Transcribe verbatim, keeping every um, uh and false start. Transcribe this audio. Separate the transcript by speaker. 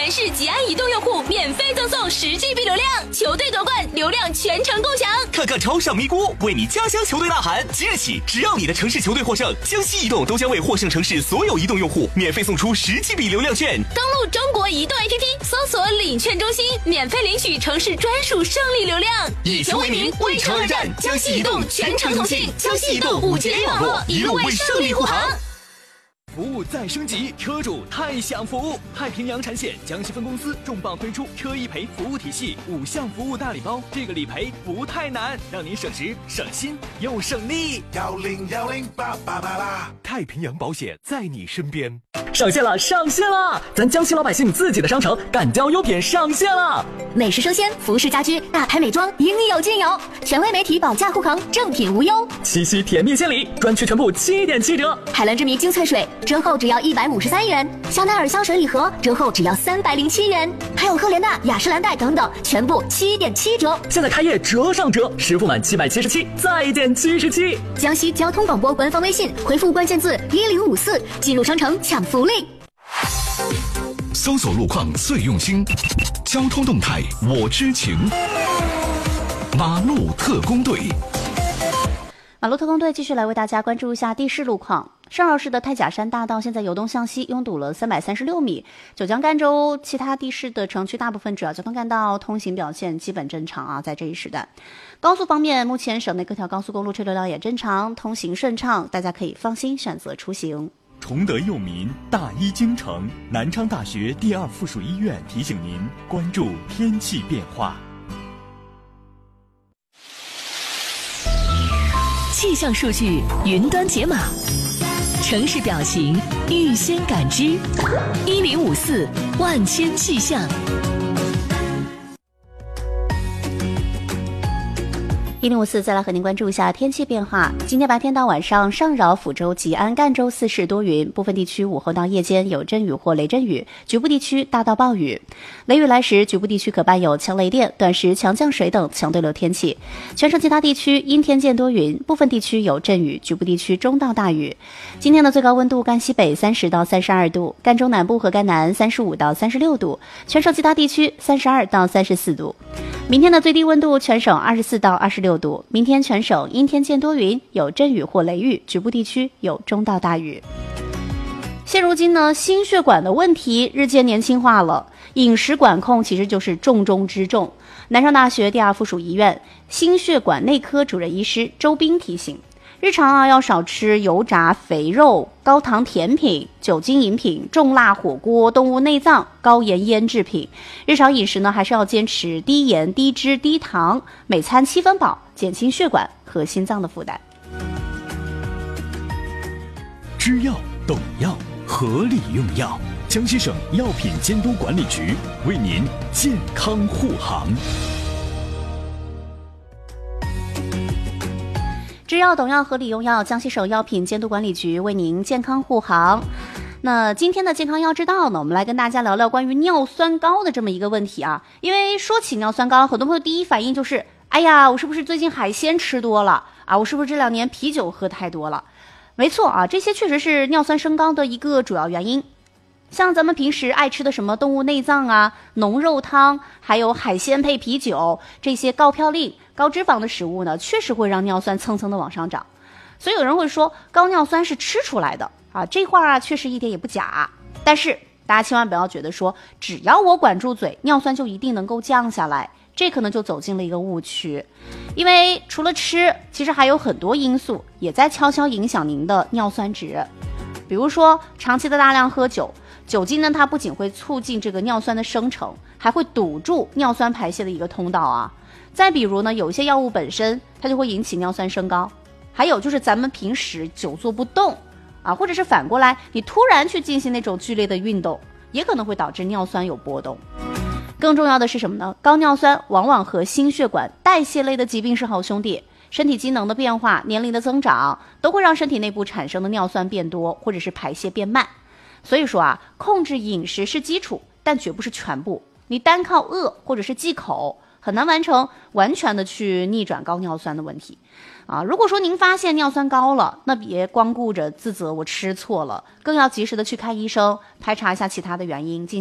Speaker 1: 全市吉安移动用户免费赠送十 G B 流量，球队夺冠，流量全程共享。
Speaker 2: 看看超上咪咕，为你家乡球队呐喊！即日起，只要你的城市球队获胜，江西移动都将为获胜城市所有移动用户免费送出十 G B 流量券。
Speaker 1: 登录中国移动 A P P， 搜索领券中心，免费领取城市专属胜利流量。
Speaker 2: 以球为名，为城而战，江西移动全程同庆，江西移动五 G A 网络，一路为胜利护航。
Speaker 3: 服务再升级，车主太享福！太平洋产险江西分公司重磅推出车一赔服务体系五项服务大礼包，这个理赔不太难，让您省时省心又省力。
Speaker 4: 幺零幺零八八八八，
Speaker 3: 太平洋保险在你身边。
Speaker 5: 上线了，上线了！咱江西老百姓自己的商城敢雕优品上线了，
Speaker 6: 美食生鲜、服饰家居、大牌美妆应有尽有，权威媒体保驾护航，正品无忧。
Speaker 5: 七夕甜蜜献礼，专区全部七点七折。
Speaker 6: 海蓝之谜精粹水折后只要一百五十三元，香奈儿香水礼盒折后只要三百零七元，还有赫莲娜、雅诗兰黛等等，全部七点七折。
Speaker 5: 现在开业折上折，实付满七百七十七再减七十七。
Speaker 6: 江西交通广播官方微信回复关键字一零五四，进入商城抢福利。
Speaker 7: 搜索路况最用心，交通动态我知情。马路特工队，
Speaker 8: 马路特工队继续来为大家关注一下地势路况。上饶市的太甲山大道现在由东向西拥堵了三百三十六米，九江赣州其他地市的城区大部分主要交通干道通行表现基本正常啊。在这一时段，高速方面，目前省内各条高速公路车流量也正常，通行顺畅，大家可以放心选择出行。
Speaker 9: 崇德佑民，大医京城，南昌大学第二附属医院提醒您关注天气变化。
Speaker 10: 气象数据云端解码，城市表情预先感知，一零五四万千气象。
Speaker 8: 一零五四再来和您关注一下天气变化。今天白天到晚上，上饶、抚州、吉安、赣州四市多云，部分地区午后到夜间有阵雨或雷阵雨，局部地区大到暴雨。雷雨来时，局部地区可伴有强雷电、短时强降水等强对流天气。全省其他地区阴天见多云，部分地区有阵雨，局部地区中到大雨。今天的最高温度，赣西北三十到三十二度，赣中南部和赣南三十五到三十六度，全省其他地区三十二到三十四度。明天的最低温度，全省二十四到二十六度。明天全省阴天见多云，有阵雨或雷雨，局部地区有中到大雨。现如今呢，心血管的问题日渐年轻化了，饮食管控其实就是重中之重。南昌大学第二附属医院心血管内科主任医师周斌提醒，日常啊要少吃油炸、肥肉、高糖甜品、酒精饮品、重辣火锅、动物内脏、高盐腌制品。日常饮食呢，还是要坚持低盐、低脂、低糖，每餐七分饱，减轻血管和心脏的负担。
Speaker 9: 知药懂药，合理用药。江西省药品监督管理局为您健康护航。
Speaker 8: 知药懂药，合理用药。江西省药品监督管理局为您健康护航。那今天的健康药知道呢，我们来跟大家聊聊关于尿酸高的这么一个问题啊。因为说起尿酸高，很多朋友第一反应就是，哎呀，我是不是最近海鲜吃多了啊？我是不是这两年啤酒喝太多了？没错啊，这些确实是尿酸升高的一个主要原因。像咱们平时爱吃的什么动物内脏啊、浓肉汤，还有海鲜配啤酒，这些高嘌呤、高脂肪的食物呢，确实会让尿酸蹭蹭的往上涨。所以有人会说高尿酸是吃出来的啊，这话啊确实一点也不假。但是大家千万不要觉得说只要我管住嘴，尿酸就一定能够降下来，这可能就走进了一个误区。因为除了吃，其实还有很多因素也在悄悄影响您的尿酸值。比如说长期的大量喝酒，酒精呢，它不仅会促进这个尿酸的生成，还会堵住尿酸排泄的一个通道啊。再比如呢，有一些药物本身它就会引起尿酸升高。还有就是咱们平时久坐不动啊，或者是反过来你突然去进行那种剧烈的运动，也可能会导致尿酸有波动。更重要的是什么呢？高尿酸往往和心血管代谢类的疾病是好兄弟，身体机能的变化、年龄的增长都会让身体内部产生的尿酸变多，或者是排泄变慢。所以说啊，控制饮食是基础，但绝不是全部。你单靠饿或者是忌口，很难完成完全的去逆转高尿酸的问题啊。如果说您发现尿酸高了，那别光顾着自责我吃错了，更要及时的去看医生，排查一下其他的原因，进